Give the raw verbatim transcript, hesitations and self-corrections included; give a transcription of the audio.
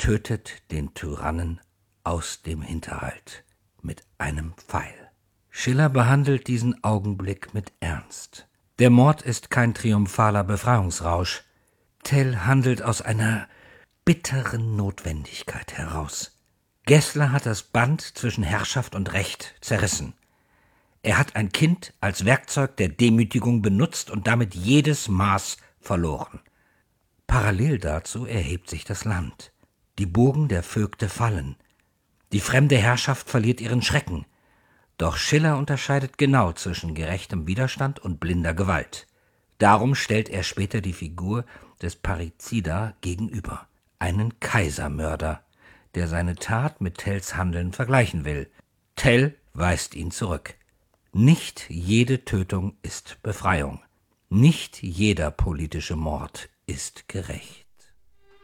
tötet den Tyrannen aus dem Hinterhalt mit einem Pfeil. Schiller behandelt diesen Augenblick mit Ernst. Der Mord ist kein triumphaler Befreiungsrausch. Tell handelt aus einer bitteren Notwendigkeit heraus. Gessler hat das Band zwischen Herrschaft und Recht zerrissen. Er hat ein Kind als Werkzeug der Demütigung benutzt und damit jedes Maß verloren. Parallel dazu erhebt sich das Land. Die Burgen der Vögte fallen. Die fremde Herrschaft verliert ihren Schrecken. Doch Schiller unterscheidet genau zwischen gerechtem Widerstand und blinder Gewalt. Darum stellt er später die Figur des Parricida gegenüber. Einen Kaisermörder, der seine Tat mit Tells Handeln vergleichen will. Tell weist ihn zurück. Nicht jede Tötung ist Befreiung. Nicht jeder politische Mord ist gerecht.